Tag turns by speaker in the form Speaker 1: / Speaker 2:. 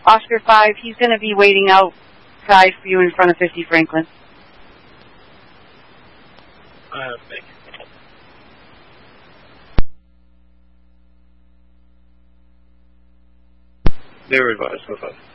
Speaker 1: Oscar 5, he's going to be waiting outside for you in front of 50 Franklin.
Speaker 2: Thank you. They're advised, no problem.